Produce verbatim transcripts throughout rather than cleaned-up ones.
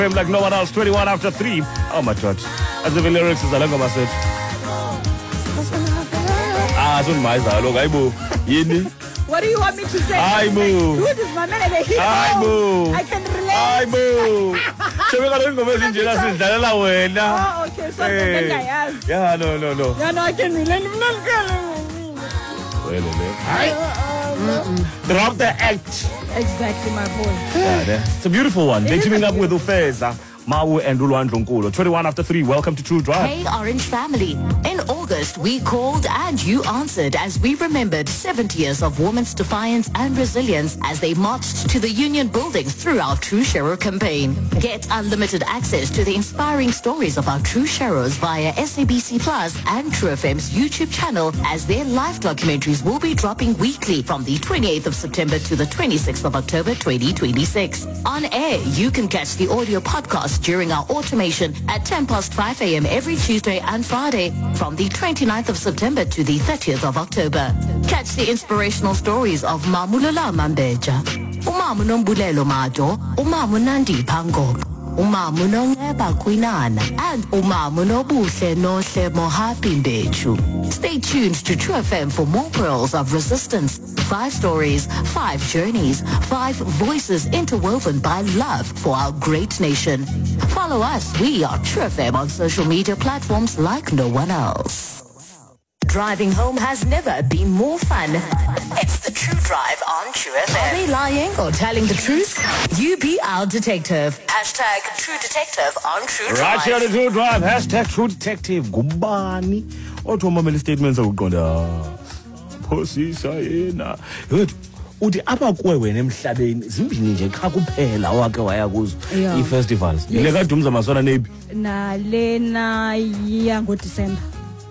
him like no one else. twenty-one after three. Oh my God. As if the lyrics is a long message. Ah, so my dialogue. I boo. Yini. What do you want me to say? I boo. Dude, is my man and a hero. I boo. I can relate. I boo. So we got to go back in Jela since Dala Wena. Oh, okay. So then I asked. Yeah, no, no, no. Yeah, no, I can relate. Wait a minute. Drop the act. Exactly, my boy. Yeah, it's a beautiful one. They're teaming up with Ufeza, Mawu and Rulwan Dronkulo. twenty-one after three. Welcome to True Drive. Hey, Orange family. In August, we called and you answered as we remembered seventy years of women's defiance and resilience as they marched to the Union buildings through our True Shero campaign. Get unlimited access to the inspiring stories of our True Sheros via S A B C Plus and True F M's YouTube channel, as their live documentaries will be dropping weekly from the twenty-eighth of September to the twenty-sixth of October twenty twenty-six. On air, you can catch the audio podcast during our automation at ten past five a.m. every Tuesday and Friday from the twenty-ninth of September to the thirtieth of October. Catch the inspirational stories of Mamulala Mambeja, Umamu Nombulelo Majo, Umamu Nandi Pango, Umamu Nongeba Kwinana, and Umamu Nobuhle Nohle Mohapi Mbechu. Stay tuned to True F M for more pearls of resistance. Five stories, five journeys, five voices interwoven by love for our great nation. Follow us. We are True F M on social media platforms like no one else. Driving home has never been more fun. It's the True Drive on True F M. Are they lying or telling the truth? You be our detective. Hashtag True Detective on True Drive. Right here on the True Drive. Hashtag True Detective. Gumbani. Automobile statements are going to Pussy sayena. Yethu uthi apha kuwe wena emhlabeni zimbini nje cha kuphela wake waya kuzo i-festivals. Ile kadumza masona nebi. Na lena ya ngo December.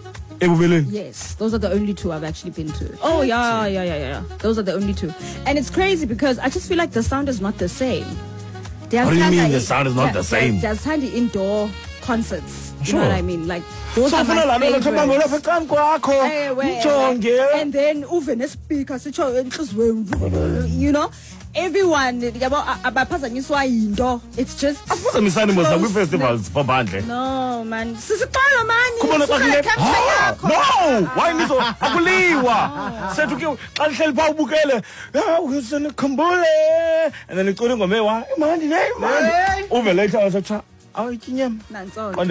Yes, those are the only two I've actually been to. Oh yeah, yeah, yeah, yeah. Those are the only two, and it's crazy because I just feel like the sound is not the same. What do you mean the sound is not the same? There's tiny indoor concerts. You Sure. know what I mean? Like those are my favorites. And then even a speaker, you know, everyone. It's just. festivals for band. No man, No, why me so? Akuliwa. Said to kill. I'll tell Paul Bukele. Ah, we send a Kambole, and then it's going to go. Man, man, over later I was a child. Oh,